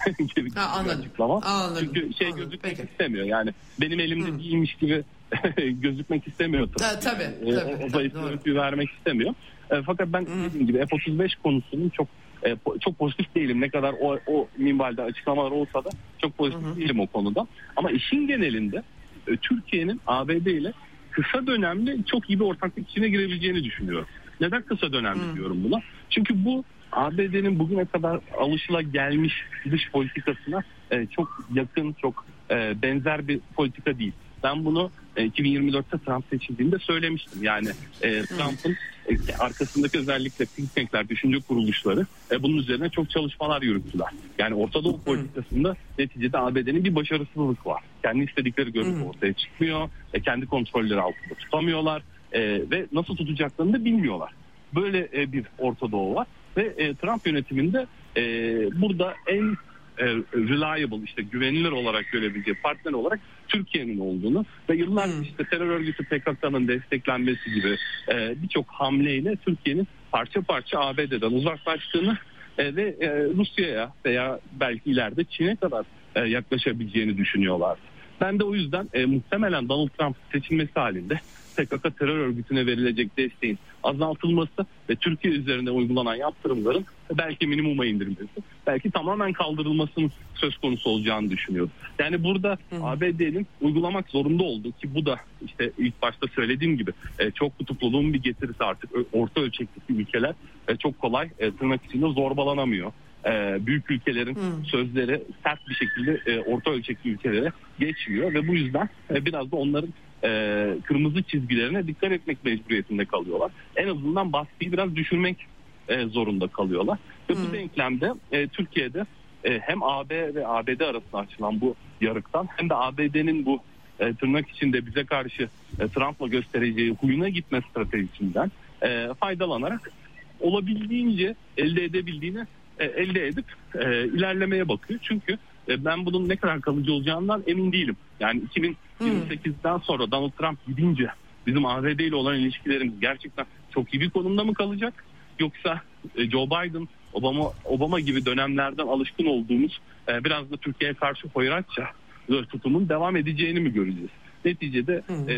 gibi bir açıklama. Anladım. Çünkü gözükmek istemiyor. Yani benim elimde değilmiş gibi gözükmek istemiyor. Tabii. O zayıf görüntüyü vermek istemiyor. Fakat ben dediğim gibi F-35 konusunun çok pozitif değilim. Ne kadar o minvalde açıklamalar olsa da çok pozitif değilim o konuda. Ama işin genelinde Türkiye'nin ABD ile kısa dönemli çok iyi bir ortaklık içine girebileceğini düşünüyorum. Neden kısa dönemli diyorum buna? Çünkü bu ABD'nin bugüne kadar alışılagelmiş dış politikasına çok yakın, çok benzer bir politika değil. Ben bunu 2024'te Trump seçildiğinde söylemiştim. Yani Trump'ın arkasındaki özellikle think tank'ler, düşünce kuruluşları bunun üzerine çok çalışmalar yürüttüler. Yani Orta Doğu politikasında neticede ABD'nin bir başarısızlık var. Kendi istedikleri görüntü ortaya çıkmıyor. Kendi kontrolleri altında tutamıyorlar. Ve nasıl tutacaklarını da bilmiyorlar. Böyle bir Orta Doğu var. Ve Trump yönetiminde burada en reliable, işte güvenilir olarak görebileceği partner olarak Türkiye'nin olduğunu ve yıllardır işte terör örgütü PKK'nın desteklenmesi gibi birçok hamleyle Türkiye'nin parça parça ABD'den uzaklaştığını ve Rusya'ya veya belki ileride Çin'e kadar yaklaşabileceğini düşünüyorlar. Ben de o yüzden muhtemelen Donald Trump seçilmesi halinde PKK terör örgütüne verilecek desteğin azaltılması ve Türkiye üzerine uygulanan yaptırımların belki minimuma indirilmesi, belki tamamen kaldırılmasının söz konusu olacağını düşünüyorum. Yani burada ABD'nin uygulamak zorunda olduğu, ki bu da işte ilk başta söylediğim gibi çok kutupluluğun bir getirisi, artık orta ölçekli ülkeler çok kolay tırnak içinde zorbalanamıyor. Büyük ülkelerin sözleri sert bir şekilde orta ölçekli ülkelere geçmiyor ve bu yüzden biraz da onların kırmızı çizgilerine dikkat etmek mecburiyetinde kalıyorlar. En azından baskıyı biraz düşürmek zorunda kalıyorlar. Ve bu denklemde Türkiye'de hem AB ve ABD arasında açılan bu yarıktan hem de ABD'nin bu tırnak içinde bize karşı Trump'la göstereceği huyuna gitme stratejisinden faydalanarak olabildiğince elde edebildiğini elde edip ilerlemeye bakıyor. Çünkü ben bunun ne kadar kalıcı olacağından emin değilim. Yani 2028'den sonra Donald Trump gidince bizim ABD ile olan ilişkilerimiz gerçekten çok iyi bir konumda mı kalacak? Yoksa Joe Biden, Obama gibi dönemlerden alışkın olduğumuz biraz da Türkiye'ye karşı hoyratça tutumun devam edeceğini mi göreceğiz? Neticede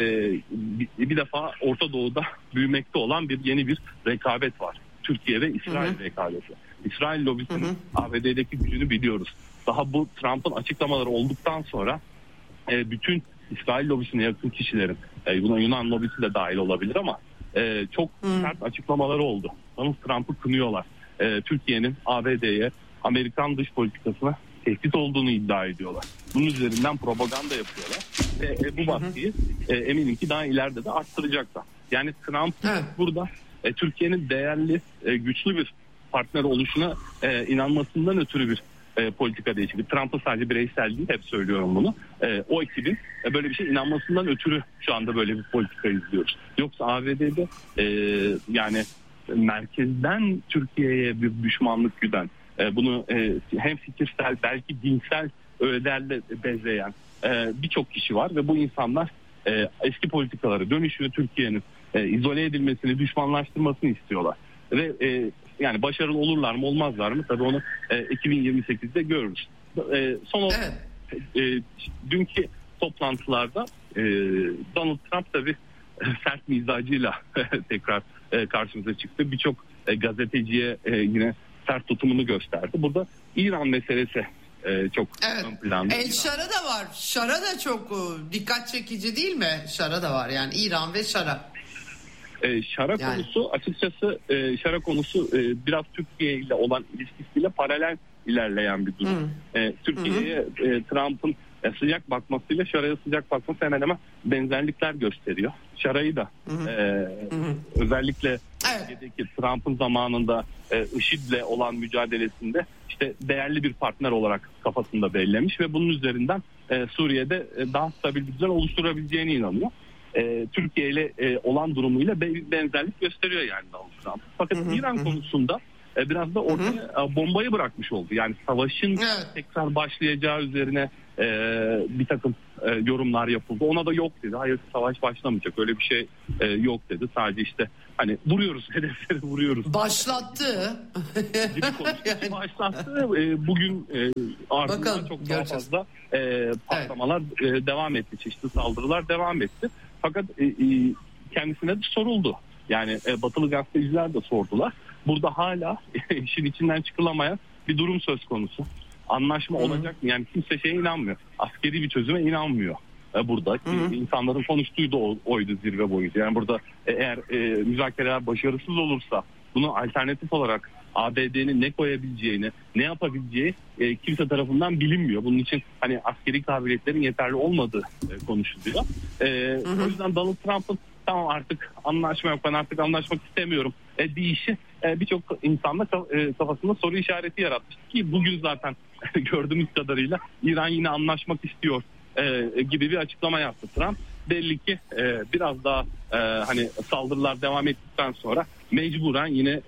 bir defa Orta Doğu'da büyümekte olan yeni bir rekabet var. Türkiye ve İsrail rekabeti. İsrail lobisinin ABD'deki gücünü biliyoruz. Daha bu Trump'ın açıklamaları olduktan sonra bütün İsrail lobisine yakın kişilerin, buna Yunan lobisi de dahil olabilir ama çok sert açıklamaları oldu. Donald Trump'ı kınıyorlar. Türkiye'nin ABD'ye, Amerikan dış politikasına tehdit olduğunu iddia ediyorlar. Bunun üzerinden propaganda yapıyorlar. Ve bu baskıyı eminim ki daha ileride de arttıracaklar. Yani Trump burada Türkiye'nin değerli, güçlü bir partner oluşuna inanmasından ötürü bir politika değişikliği. Trump'ın sadece bireysel değil, hep söylüyorum bunu. O ekibin böyle bir şey inanmasından ötürü şu anda böyle bir politika izliyoruz. Yoksa ABD'de yani merkezden Türkiye'ye bir düşmanlık güden, bunu hem fikirsel belki dinsel öğelerle bezleyen birçok kişi var ve bu insanlar eski politikaları, dönüşünü Türkiye'nin izole edilmesini, düşmanlaştırmasını istiyorlar. Ve yani başarılı olurlar mı olmazlar mı? Tabii onu 2028'de görürüz. Son olarak dünkü toplantılarda Donald Trump tabii sert mizacıyla tekrar karşımıza çıktı. Birçok gazeteciye yine sert tutumunu gösterdi. Burada İran meselesi çok ön planda. Şara da var. Şara da çok dikkat çekici değil mi? Şara da var yani, İran ve Şara. Şara konusu açıkçası Şara konusu biraz Türkiye ile olan ilişkisiyle paralel ilerleyen bir durum. Türkiye'ye Trump'ın sıcak bakmasıyla Şara'ya sıcak bakması hemen hemen benzerlikler gösteriyor. Şara'yı da özellikle Trump'ın zamanında IŞİD'le olan mücadelesinde işte değerli bir partner olarak kafasında bellemiş ve bunun üzerinden Suriye'de daha stabil bir düzen oluşturabileceğine inanıyor. Türkiye ile olan durumuyla benzerlik gösteriyor yani Donald Trump. Fakat İran konusunda biraz da ortaya bombayı bırakmış oldu. Yani savaşın tekrar başlayacağı üzerine bir takım yorumlar yapıldı. Ona da yok dedi. Hayır, savaş başlamayacak. Öyle bir şey yok dedi. Sadece işte hani vuruyoruz, hedefleri vuruyoruz. Başlattı. Yani. Başlattı. Bugün ardından bakalım, çok daha fazla patlamalar devam etti. Çeşitli saldırılar devam etti. Fakat kendisine de soruldu. Yani batılı gazeteciler de sordular. Burada hala işin içinden çıkılamayan bir durum söz konusu. Anlaşma olacak mı? Yani kimse şeye inanmıyor. Askeri bir çözüme inanmıyor. Burada insanların konuştuğu da oydu zirve boyunca. Yani burada eğer müzakereler başarısız olursa bunu alternatif olarak ABD'nin ne koyabileceğini, ne yapabileceği kimse tarafından bilinmiyor. Bunun için hani askeri kabiliyetlerin yeterli olmadığı konuşuluyor. O yüzden Donald Trump'ın tamam artık anlaşma yok, ben artık anlaşmak istemiyorum deyişi birçok insanla kafasında soru işareti yaratmıştı ki bugün zaten gördüğümüz kadarıyla İran yine anlaşmak istiyor gibi bir açıklama yaptı Trump. Belli ki biraz daha hani saldırılar devam ettikten sonra mecburen yine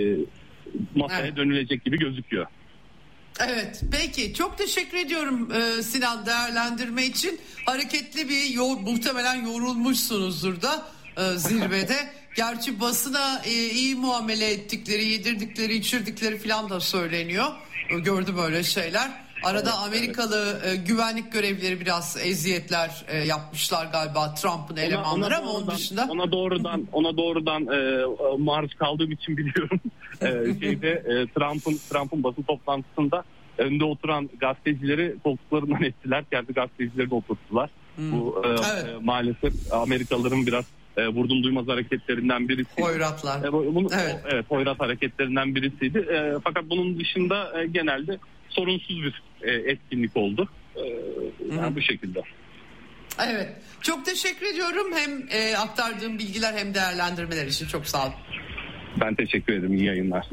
masaya dönülecek gibi gözüküyor. Evet, peki çok teşekkür ediyorum Sinan değerlendirme için. Hareketli bir muhtemelen yorulmuşsunuzdur da zirvede. Gerçi basına iyi muamele ettikleri, yedirdikleri, içirdikleri falan da söyleniyor. Gördüm öyle şeyler. Arada Amerikalı güvenlik görevlileri biraz eziyetler yapmışlar galiba Trump'ın elemanları ama onun dışında. Ona doğrudan maruz kaldığım için biliyorum. Trump'ın basın toplantısında önde oturan gazetecileri koltuklarından ettiler. Kendi gazetecilerini oturttular. Bu maalesef Amerikalıların biraz vurdum duymaz hareketlerinden birisi. Hoyratlar. Evet, hoyrat hareketlerinden birisiydi. Fakat bunun dışında genelde sorunsuz bir etkinlik oldu. Yani bu şekilde. Evet. Çok teşekkür ediyorum. Hem aktardığım bilgiler hem değerlendirmeler için çok sağ olun. Ben teşekkür ederim. İyi yayınlar.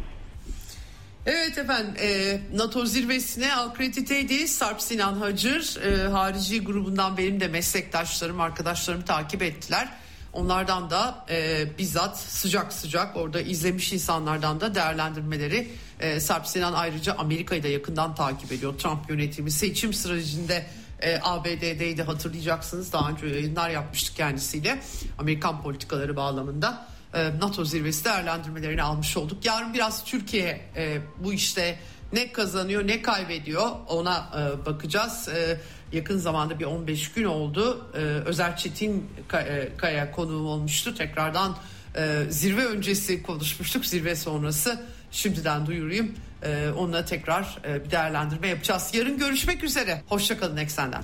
Evet efendim, NATO zirvesine akrediteydi Sarp Sinan Hacır. Harici grubundan benim de meslektaşlarım, arkadaşlarım takip ettiler. Onlardan da bizzat sıcak orada izlemiş insanlardan da değerlendirmeleri. Sarp Sinan ayrıca Amerika'yı da yakından takip ediyor. Trump yönetimi seçim sürecinde ABD'deydi, hatırlayacaksınız. Daha önce yayınlar yapmıştık kendisiyle. Amerikan politikaları bağlamında. NATO zirvesi değerlendirmelerini almış olduk. Yarın biraz Türkiye bu işte ne kazanıyor ne kaybediyor ona bakacağız. Yakın zamanda bir 15 gün oldu. Özer Çetinkaya konuğum olmuştu. Tekrardan zirve öncesi konuşmuştuk. Zirve sonrası şimdiden duyurayım. Onunla tekrar bir değerlendirme yapacağız. Yarın görüşmek üzere. Hoşçakalın Eksen'den.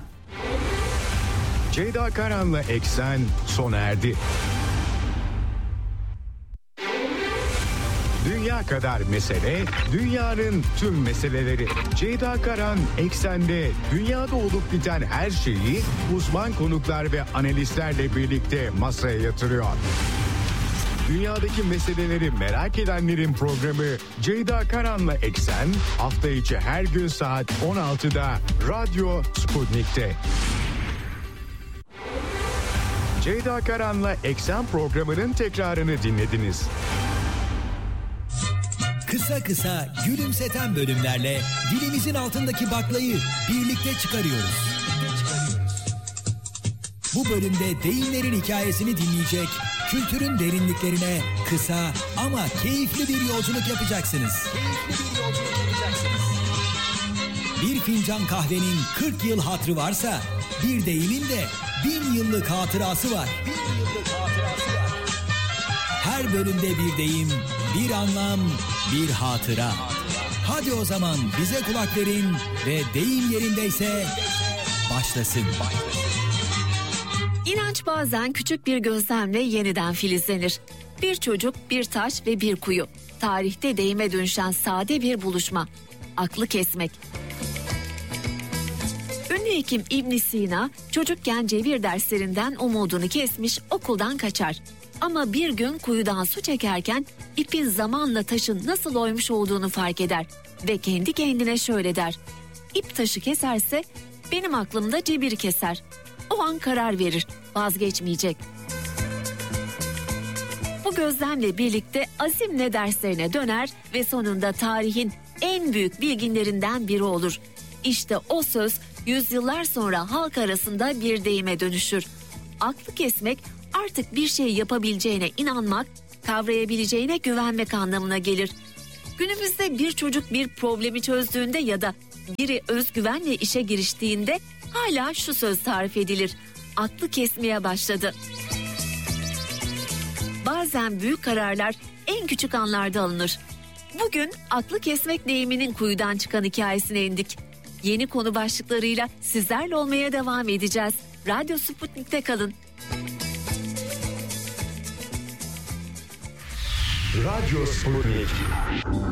Ceyda Karan'la Eksen sona erdi. Dünya kadar mesele, dünyanın tüm meseleleri. Ceyda Karan Eksen'de dünyada olup biten her şeyi uzman konuklar ve analistlerle birlikte masaya yatırıyor. Dünyadaki meseleleri merak edenlerin programı Ceyda Karan'la Eksen hafta içi her gün saat 16'da Radyo Sputnik'te. Ceyda Karan'la Eksen programının tekrarını dinlediniz. Kısa gülümseten bölümlerle dilimizin altındaki baklayı birlikte çıkarıyoruz. Bu bölümde deyimlerin hikayesini dinleyecek, kültürün derinliklerine kısa ama keyifli bir yolculuk yapacaksınız. Bir fincan kahvenin 40 yıl hatırı varsa, bir deyimin de 1000 yıllık hatırası var. Her bölümde bir deyim, bir anlam, bir hatıra. Hadi o zaman bize kulak verin ve deyim yerindeyse başlasın. İnanç bazen küçük bir gözlemle yeniden filizlenir. Bir çocuk, bir taş ve bir kuyu. Tarihte deyime dönüşen sade bir buluşma. Aklı kesmek. Ünlü hekim İbn Sina çocukken cebir derslerinden umudunu kesmiş, okuldan kaçar. Ama bir gün kuyudan su çekerken ipin zamanla taşın nasıl oymuş olduğunu fark eder ve kendi kendine şöyle der: İp taşı keserse benim aklımda cebir keser. O an karar verir, vazgeçmeyecek. Bu gözlemle birlikte azimle derslerine döner ve sonunda tarihin en büyük bilginlerinden biri olur. İşte o söz yüzyıllar sonra halk arasında bir deyime dönüşür. Aklı kesmek artık bir şey yapabileceğine inanmak, kavrayabileceğine güvenmek anlamına gelir. Günümüzde bir çocuk bir problemi çözdüğünde ya da biri özgüvenle işe giriştiğinde hala şu söz sarf edilir: aklı kesmeye başladı. Bazen büyük kararlar en küçük anlarda alınır. Bugün aklı kesmek deyiminin kuyudan çıkan hikayesine indik. Yeni konu başlıklarıyla sizlerle olmaya devam edeceğiz. Radyo Sputnik'te kalın. Radyo Sputnik.